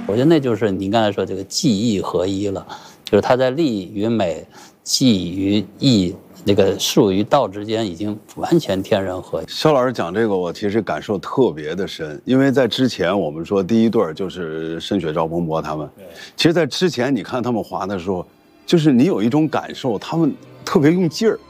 我觉得那就是您刚才说这个技艺合一了，就是他在力与美、技与艺、那个术与道之间已经完全天人合一。 肖老师讲这个，我其实感受特别的深，因为在之前我们说第一对就是申雪、赵鹏博他们，其实，在之前你看他们滑的时候，就是你有一种感受，他们特别用劲儿。